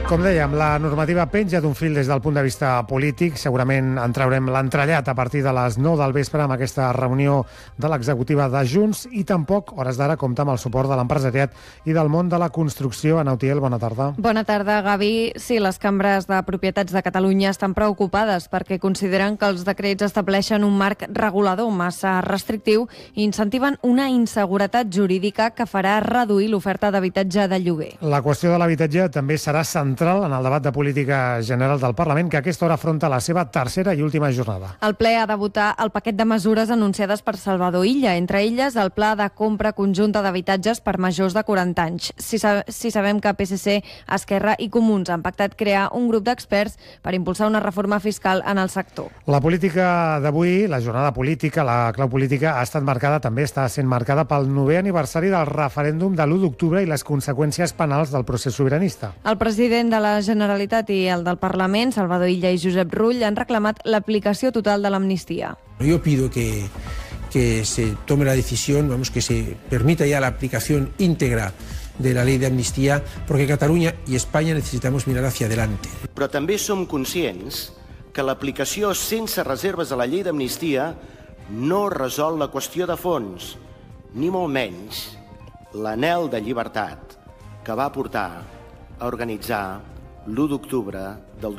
Com dèiem, la normativa penja d'un fil des del punt de vista polític. Segurament en traurem l'entrellat a partir de les 9 del vespre amb aquesta reunió de l'executiva de Junts i tampoc, hores d'ara, compta amb el suport de l'empresariat i del món de la construcció. Ana Utiel, bona tarda. Bona tarda, Gavi. Sí, les cambres de propietats de Catalunya estan preocupades perquè consideren que els decrets estableixen un marc regulador massa restrictiu i incentiven una inseguretat jurídica que farà reduir l'oferta d'habitatge de lloguer. La qüestió de l'habitatge també serà central en el debat de política general del Parlament, que a aquesta hora afronta la seva tercera i última jornada. El ple ha de votar el paquet de mesures anunciades per Salvador Illa, entre elles el pla de compra conjunta d'habitatges per majors de 40 anys. Si sabem que PSC, Esquerra i Comuns han pactat crear un grup d'experts per impulsar una reforma fiscal en el sector. La política d'avui, la jornada política, la clau política, ha estat marcada, també està sent marcada pel 9è aniversari del referèndum de l'1 d'octubre i les conseqüències penals del procés sobiranista. El president de la Generalitat i el del Parlament, Salvador Illa i Josep Rull, han reclamat l'aplicació total de l'amnistia. Yo pido que se tome la decisión, que se permita ya la aplicación íntegra de la ley de amnistía, porque Cataluña y España necesitamos mirar hacia adelante. Però també som conscients que l'aplicació sense reserves a la llei d'amnistia no resol la qüestió de fons, ni molt menys l'anhel de llibertat que va portar a organitzar l'1 d'octubre del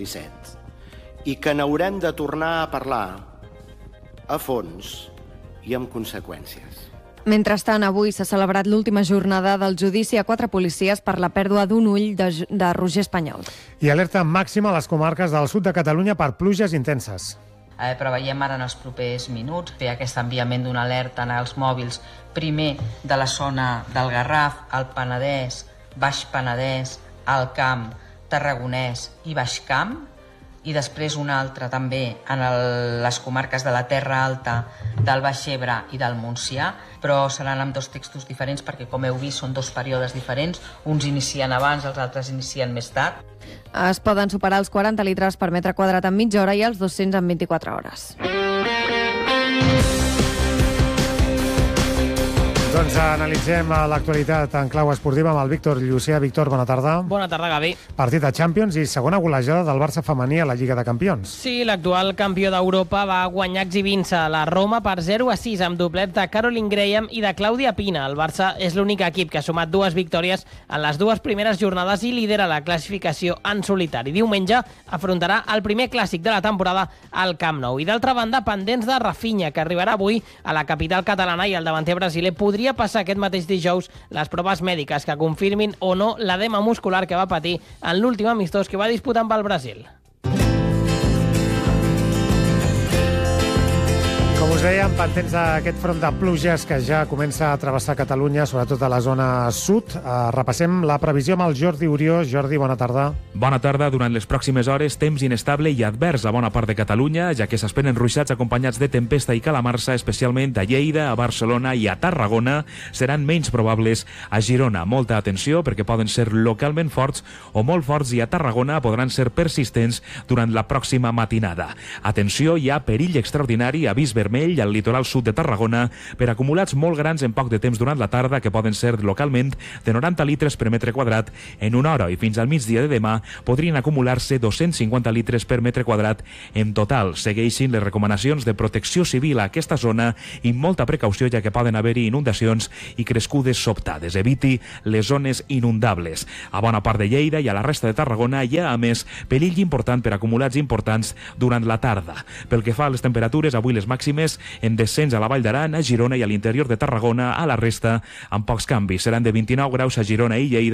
2017 i que n'haurem de tornar a parlar a fons i amb conseqüències. Mentrestant, avui s'ha celebrat l'última jornada del judici a 4 policies per la pèrdua d'un ull de Roger Espanyol. I alerta màxima a les comarques del sud de Catalunya per pluges intenses. Preveiem ara en els propers minuts fer aquest enviament d'una alerta als mòbils, primer de la zona del Garraf, el Penedès, Baix Penedès, Alt Camp, Tarragonès i Baix Camp, i després una altra també en les comarques de la Terra Alta, del Baix Ebre i del Montsià, però seran amb 2 textos diferents perquè, com heu vist, són 2 períodes diferents, uns inicien abans, els altres inicien més tard. Es poden superar els 40 litres per metre quadrat en mitja hora i els 200 en 24 hores. Doncs analitzem l'actualitat en clau esportiva amb el Víctor Llucià. Víctor, bona tarda. Bona tarda, Gavi. Partit de Champions i segona golejada del Barça femení a la Lliga de Campions. Sí, l'actual campió d'Europa va guanyar exhibint-se la Roma per 0-6 amb doblet de Caroline Graham i de Clàudia Pina. El Barça és l'únic equip que ha sumat 2 victòries en les 2 primeres jornades i lidera la classificació en solitari. Diumenge afrontarà el primer clàssic de la temporada al Camp Nou. I d'altra banda, pendents de Rafinha, que arribarà avui a la capital catalana, i el davanter brasiler podria passar aquest mateix dijous les proves mèdiques que confirmin o no l'edema muscular que va patir en l'últim amistós que va disputar amb el Brasil. Com us dèiem, pendents d'aquest front de pluges que ja comença a travessar Catalunya, sobretot a la zona sud. Repassem la previsió amb el Jordi Orió. Jordi, bona tarda. Bona tarda. Durant les pròximes hores, temps inestable i advers a bona part de Catalunya, ja que s'esperen ruixats acompanyats de tempesta i calamarsa, especialment a Lleida, a Barcelona i a Tarragona. Seran menys probables a Girona. Molta atenció, perquè poden ser localment forts o molt forts, i a Tarragona podran ser persistents durant la pròxima matinada. Atenció, hi ha perill extraordinari, avís vermell al litoral sud de Tarragona per acumulats molt grans en poc de temps durant la tarda, que poden ser localment de 90 litres per metre quadrat en una hora, i fins al migdia de demà podrien acumular-se 250 litres per metre quadrat en total. Segueixin les recomanacions de protecció civil a aquesta zona i molta precaució, ja que poden haver-hi inundacions i crescudes sobtades. Eviti les zones inundables. A bona part de Lleida i a la resta de Tarragona hi ha, a més, perill important per acumulats importants durant la tarda. Pel que fa a les temperatures, avui les màximes en descens a la Vall d'Aran, a Girona i a l'interior de Tarragona. A la resta, amb pocs canvis. Seran de 29 graus a Girona i Lleida,